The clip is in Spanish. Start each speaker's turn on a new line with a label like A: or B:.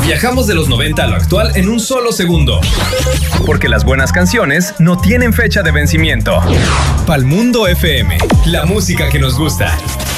A: Viajamos de los 90 a lo actual en un solo segundo. Porque las buenas canciones no tienen fecha de vencimiento. Palmundo FM, la música que nos gusta.